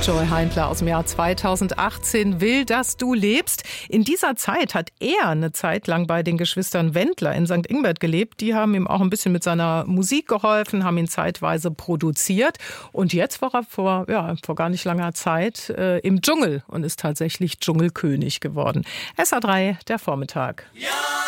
Joy Heindler aus dem Jahr 2018, Will, dass du lebst. In dieser Zeit hat er eine Zeit lang bei den Geschwistern Wendler in St. Ingbert gelebt. Die haben ihm auch ein bisschen mit seiner Musik geholfen, haben ihn zeitweise produziert. Und jetzt war er vor gar nicht langer Zeit im Dschungel und ist tatsächlich Dschungelkönig geworden. SA3, der Vormittag. Ja!